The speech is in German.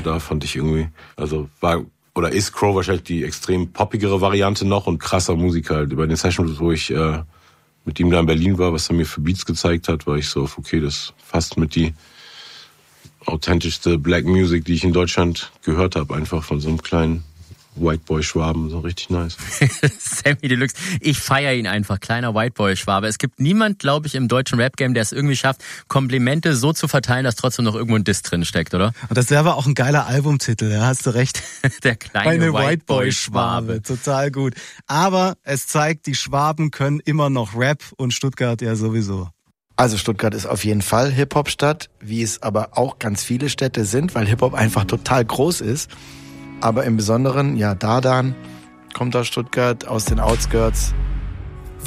da fand ich irgendwie, also war oder ist Crow wahrscheinlich die extrem poppigere Variante noch und krasser Musiker halt. Bei den Sessions, wo ich mit ihm da in Berlin war, was er mir für Beats gezeigt hat, war ich so auf, okay, das fast mit die authentischste Black Music, die ich in Deutschland gehört habe, einfach von so einem kleinen White Boy Schwaben, so richtig nice. Sammy Deluxe, ich feiere ihn einfach, kleiner White Boy Schwabe. Es gibt niemand, glaube ich, im deutschen Rap-Game, der es irgendwie schafft, Komplimente so zu verteilen, dass trotzdem noch irgendwo ein Diss drin steckt, oder? Und das wäre aber auch ein geiler Albumtitel, da hast du recht. Der kleine White Boy Schwabe, total gut. Aber es zeigt, die Schwaben können immer noch Rap und Stuttgart ja sowieso. Also Stuttgart ist auf jeden Fall Hip-Hop-Stadt, wie es aber auch ganz viele Städte sind, weil Hip-Hop einfach total groß ist. Aber im Besonderen, ja, Dardan kommt aus Stuttgart, aus den Outskirts,